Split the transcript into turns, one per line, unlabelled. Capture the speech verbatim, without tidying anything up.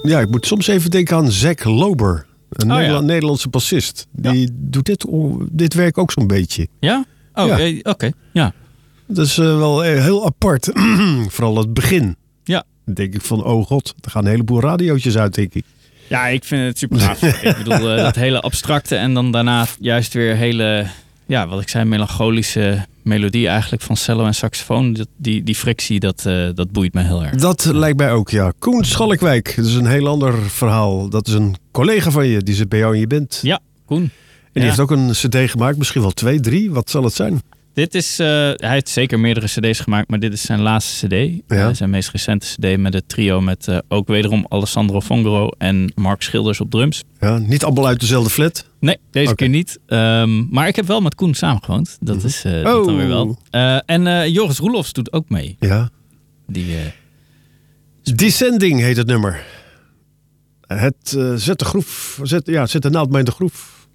Ja, ik moet soms even denken aan Zack Lober. Een
Oh,
Nederla-
ja.
Nederlandse bassist. Die
Ja.
doet dit, dit werk ook zo'n beetje.
Ja? Oh,
Ja.
eh, oké. Ja.
Dat is uh, wel uh, heel apart. Vooral het begin.
Ja.
Dan denk ik van, oh god, er gaan een heleboel radiootjes uit, denk ik.
Ja, ik vind het super gaaf. Ik bedoel, uh, dat hele abstracte en dan daarna juist weer hele, ja, wat ik zei, melancholische melodie eigenlijk van cello en saxofoon. Dat, die, die frictie, dat, uh, dat boeit me heel erg.
Dat lijkt mij ook, ja. Koen Schalkwijk, dat is een heel ander verhaal. Dat is een collega van je, die zit bij jou in je band.
Ja, Koen.
En die
ja.
heeft ook een cd gemaakt, misschien wel twee, drie. Wat zal het zijn?
Dit is, uh, hij heeft zeker meerdere cd's gemaakt, maar dit is zijn laatste cd.
Ja.
Uh, zijn meest recente cd met het trio met uh, ook wederom Alessandro Fongaro en Mark Schilders op drums.
Ja, niet allemaal uit dezelfde flat?
Nee, deze
Okay.
keer niet. Um, maar ik heb wel met Koen samengewoond. Dat is uh, dat
oh.
dan weer wel. Uh, en uh, Joris Roelofs doet ook mee.
Ja.
Die, uh...
Descending heet het nummer. Het uh, zet de groef, zet, ja, zet de naald bij in de groef.